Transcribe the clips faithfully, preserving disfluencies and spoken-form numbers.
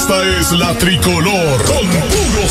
Esta es la tricolor con puros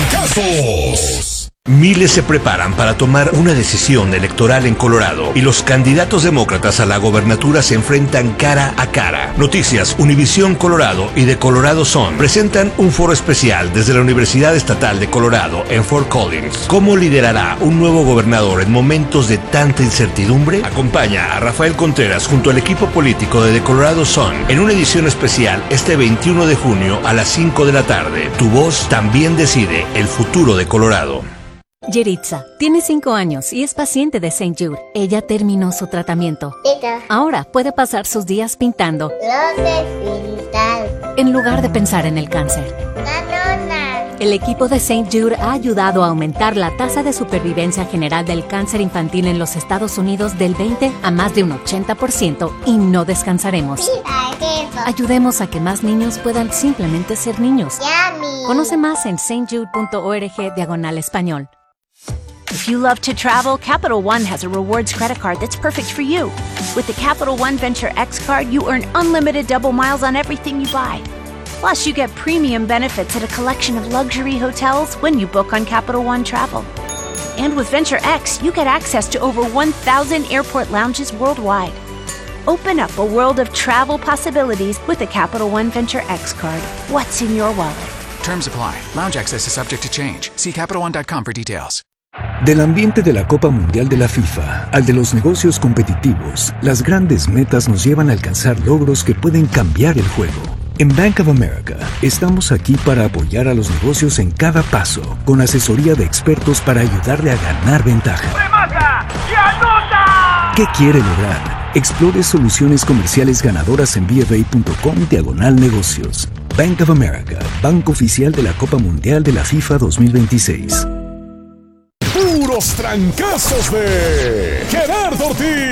trancazos. Miles se preparan para tomar una decisión electoral en Colorado y los candidatos demócratas a la gobernatura se enfrentan cara a cara. Noticias Univisión Colorado y de Colorado Sun presentan un foro especial desde la Universidad Estatal de Colorado en Fort Collins. ¿Cómo liderará un nuevo gobernador en momentos de tanta incertidumbre? Acompaña a Rafael Contreras junto al equipo político de The Colorado Sun en una edición especial este veintiuno de junio a las cinco de la tarde. Tu voz también decide el futuro de Colorado. Yeritza tiene cinco años y es paciente de Saint Jude. Ella terminó su tratamiento. Tita. Ahora puede pasar sus días pintando. Los de pintar. En lugar de pensar en el cáncer. Nanona. El equipo de Saint Jude ha ayudado a aumentar la tasa de supervivencia general del cáncer infantil en los Estados Unidos del veinte a más de un ochenta por ciento y no descansaremos. Ayudemos a que más niños puedan simplemente ser niños. Yummy. Conoce más en saint jude punto org diagonal español. If you love to travel, Capital One has a rewards credit card that's perfect for you. With the Capital One Venture X card, you earn unlimited double miles on everything you buy. Plus, you get premium benefits at a collection of luxury hotels when you book on Capital One Travel. And with Venture X, you get access to over one thousand airport lounges worldwide. Open up a world of travel possibilities with the Capital One Venture X card. What's in your wallet? Terms apply. Lounge access is subject to change. See Capital One dot com for details. Del ambiente de la Copa Mundial de la FIFA al de los negocios competitivos, las grandes metas nos llevan a alcanzar logros que pueden cambiar el juego. En Bank of America, estamos aquí para apoyar a los negocios en cada paso, con asesoría de expertos para ayudarle a ganar ventaja. ¡Remata y anota! ¿Qué quiere lograr? Explore soluciones comerciales ganadoras en b f a punto com diagonal negocios. Bank of America, banco oficial de la Copa Mundial de la FIFA dos mil veintiséis. Puros trancazos de Gerardo Ortiz.